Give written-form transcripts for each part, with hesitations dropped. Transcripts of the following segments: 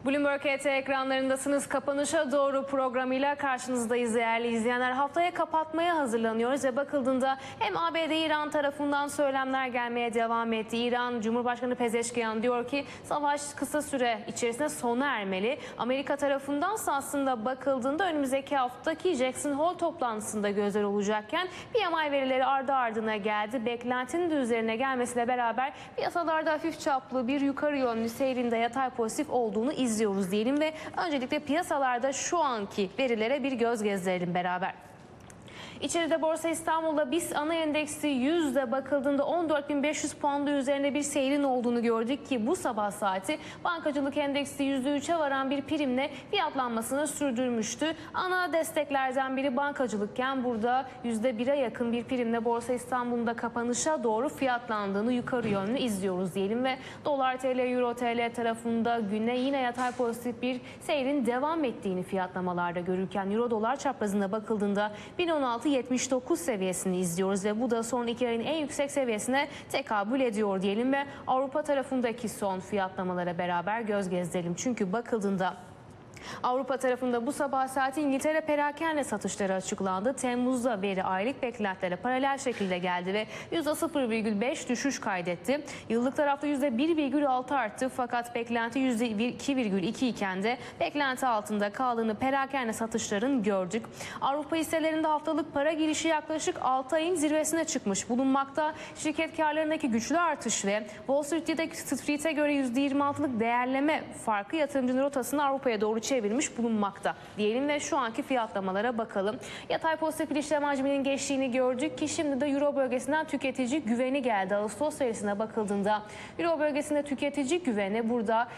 Bloomberg HT ekranlarındasınız. Kapanışa doğru programıyla karşınızdayız değerli izleyenler. Haftaya kapatmaya hazırlanıyoruz ve bakıldığında hem ABD-İran tarafından söylemler gelmeye devam etti. İran Cumhurbaşkanı Pezeşkiyan diyor ki savaş kısa süre içerisinde sona ermeli. Amerika tarafındansa aslında bakıldığında önümüzdeki haftaki Jackson Hole toplantısında gözler olacakken PMI verileri ardı ardına geldi. Beklentinin de üzerine gelmesiyle beraber piyasalarda hafif çaplı bir yukarı yönlü seyrinde yatay pozitif olduğunu izliyoruz diyelim ve öncelikle piyasalarda şu anki verilere bir göz gezdirelim beraber. İçeride Borsa İstanbul'da BIST ana endeksi 100'de bakıldığında 14.500 puanlı üzerinde bir seyrin olduğunu gördük ki bu sabah saati bankacılık endeksi %3'e varan bir primle fiyatlanmasını sürdürmüştü. Ana desteklerden biri bankacılıkken burada %1'e yakın bir primle Borsa İstanbul'da kapanışa doğru fiyatlandığını yukarı yönlü izliyoruz diyelim ve Dolar TL, Euro TL tarafında güne yine yatay pozitif bir seyrin devam ettiğini fiyatlamalarda görürken Euro dolar çaprazında bakıldığında 1.1679 seviyesini izliyoruz ve bu da son 2 ayın en yüksek seviyesine tekabül ediyor diyelim ve Avrupa tarafındaki son fiyatlamalara beraber göz gezdirelim. Çünkü bakıldığında Avrupa tarafında bu sabah saati İngiltere perakende satışları açıklandı. Temmuz'da veri aylık beklentilere paralel şekilde geldi ve %0,5 düşüş kaydetti. Yıllık tarafta %1,6 arttı fakat beklenti %2,2 iken de beklenti altında kaldığını perakende satışların gördük. Avrupa hisselerinde haftalık para girişi yaklaşık 6 ayın zirvesine çıkmış bulunmakta. Şirket karlarındaki güçlü artış ve Wall Street'e göre %26'lık değerleme farkı yatırımcının rotasını Avrupa'ya doğru çevirmiş bulunmakta diyelim ve şu anki fiyatlamalara bakalım. Yatay pozitif işlem hacminin geçtiğini gördük ki şimdi de Euro bölgesinden tüketici güveni geldi. Ağustos verisine bakıldığında Euro bölgesinde tüketici güveni burada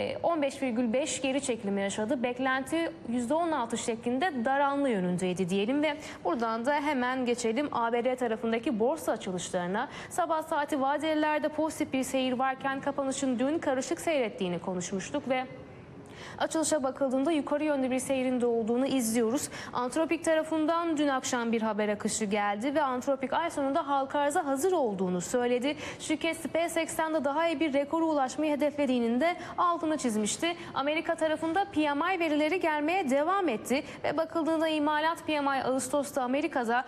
15,5 geri çekilme yaşadı. Beklenti %16 şeklinde daralma yönündeydi diyelim ve buradan da hemen geçelim ABD tarafındaki borsa açılışlarına. Sabah saati vadelilerde pozitif bir seyir varken kapanışın dün karışık seyrettiğini konuşmuştuk ve açılışa bakıldığında yukarı yönlü bir seyrinde olduğunu izliyoruz. Anthropic tarafından dün akşam bir haber akışı geldi ve Anthropic ay sonunda halka arza hazır olduğunu söyledi. Şirket SpaceX'ten de daha iyi bir rekora ulaşmayı hedeflediğinin de altını çizmişti. Amerika tarafında PMI verileri gelmeye devam etti ve bakıldığında imalat PMI Ağustos'ta Amerika'da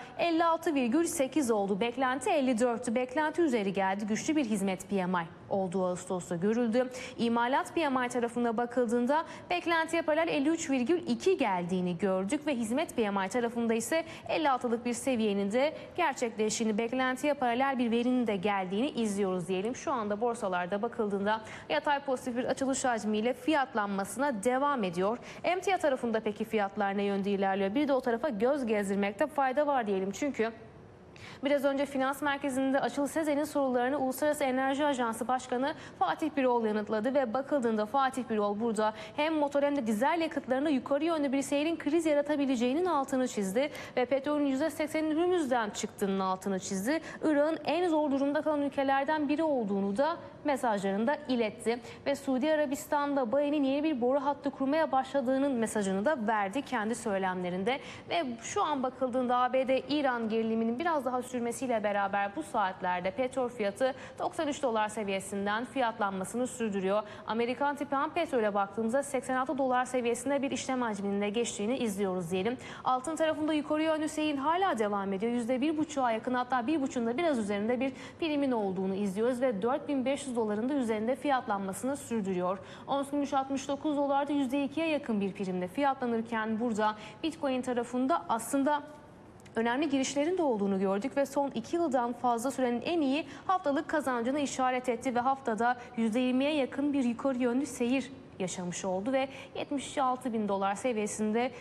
56,8 oldu. Beklenti 54'tü. Beklenti üzeri geldi. Güçlü bir hizmet PMI olduğu Ağustos'ta görüldü. İmalat PMI tarafına bakıldığında beklentiye paralel 53,2 geldiğini gördük ve hizmet PMI tarafında ise 56'lık bir seviyenin de gerçekleştiğini, beklentiye paralel bir verinin de geldiğini izliyoruz diyelim. Şu anda borsalarda bakıldığında yatay pozitif bir açılış hacmiyle fiyatlanmasına devam ediyor. Emtia tarafında peki fiyatlar ne yönde ilerliyor? Bir de o tarafa göz gezdirmekte fayda var diyelim çünkü biraz önce Finans Merkezi'nde Açıl Sezer'in sorularını Uluslararası Enerji Ajansı Başkanı Fatih Birol yanıtladı ve bakıldığında Fatih Birol burada hem motor hem de dizel yakıtlarına yukarı yönlü bir seyrin kriz yaratabileceğinin altını çizdi ve petrolün %80'inin Hürmüz'den çıktığının altını çizdi. Irak'ın en zor durumda kalan ülkelerden biri olduğunu da mesajlarında iletti ve Suudi Arabistan'da Bayi'nin yeni bir boru hattı kurmaya başladığının mesajını da verdi kendi söylemlerinde ve şu an bakıldığında ABD-İran geriliminin biraz daha sürmesiyle beraber bu saatlerde petrol fiyatı 93 dolar seviyesinden fiyatlanmasını sürdürüyor. Amerikan tipi ham petrole baktığımızda 86 dolar seviyesinde bir işlem hacminin de geçtiğini izliyoruz diyelim. Altın tarafında yukarı yönlü seyir hala devam ediyor. %1,5'a yakın hatta 1,5'un da biraz üzerinde bir primin olduğunu izliyoruz ve 4.500 doların da üzerinde fiyatlanmasını sürdürüyor. Ons gümüş 69 dolarda %2'ye yakın bir primle fiyatlanırken burada Bitcoin tarafında aslında önemli girişlerin de olduğunu gördük ve son 2 yıldan fazla sürenin en iyi haftalık kazancını işaret etti ve haftada %20'ye yakın bir yukarı yönlü seyir yaşamış oldu ve 76 bin dolar seviyesinde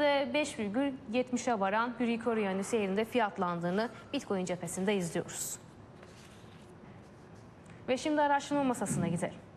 %5,70'e varan bir yukarı yönlü seyrinde fiyatlandığını Bitcoin cephesinde izliyoruz. Ve şimdi araştırma masasına gidelim.